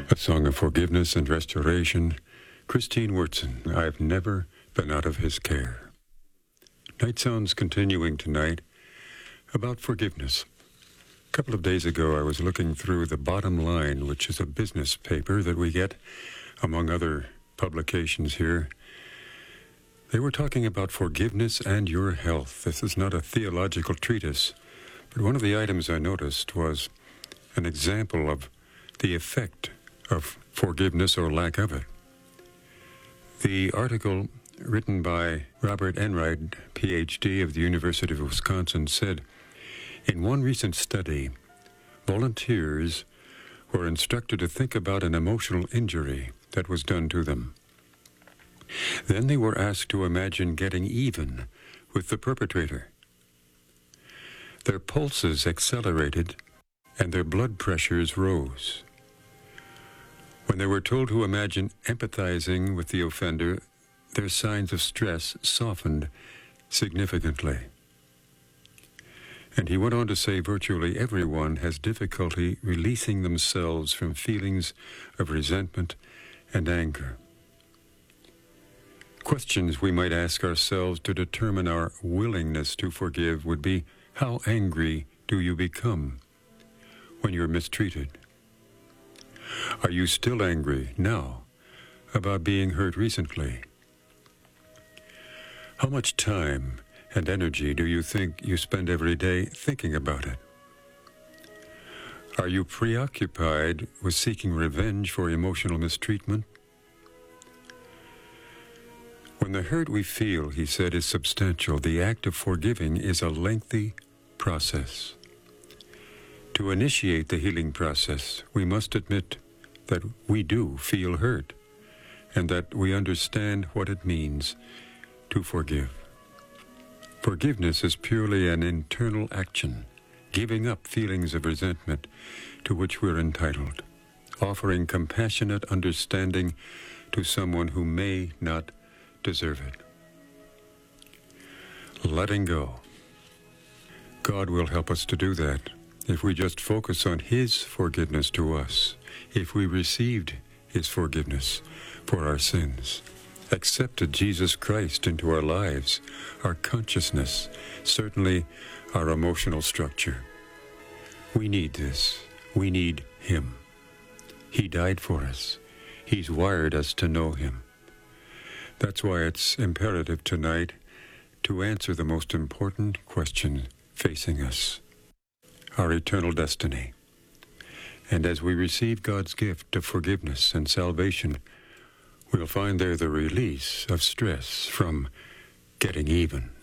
A song of forgiveness and restoration. Christine Wurtzen, I've never been out of his care. Night Sounds continuing tonight about forgiveness. A couple of days ago, I was looking through The Bottom Line, which is a business paper that we get, among other publications here. They were talking about forgiveness and your health. This is not a theological treatise, but one of the items I noticed was an example of the effect of forgiveness or lack of it. The article written by Robert Enright, Ph.D. of the University of Wisconsin, said, in one recent study, volunteers were instructed to think about an emotional injury that was done to them. Then they were asked to imagine getting even with the perpetrator. Their pulses accelerated and their blood pressures rose. When they were told to imagine empathizing with the offender, their signs of stress softened significantly. And he went on to say virtually everyone has difficulty releasing themselves from feelings of resentment and anger. Questions we might ask ourselves to determine our willingness to forgive would be, how angry do you become when you're mistreated? Are you still angry now about being hurt recently? How much time and energy do you think you spend every day thinking about it? Are you preoccupied with seeking revenge for emotional mistreatment? When the hurt we feel, he said, is substantial, the act of forgiving is a lengthy process. To initiate the healing process, we must admit that we do feel hurt and that we understand what it means to forgive. Forgiveness is purely an internal action, giving up feelings of resentment to which we're entitled, offering compassionate understanding to someone who may not deserve it. Letting go. God will help us to do that if we just focus on His forgiveness to us, if we received His forgiveness for our sins, accepted Jesus Christ into our lives, our consciousness, certainly our emotional structure. We need this. We need Him. He died for us. He's wired us to know Him. That's why it's imperative tonight to answer the most important question facing us, our eternal destiny. And as we receive God's gift of forgiveness and salvation, we'll find there the release of stress from getting even.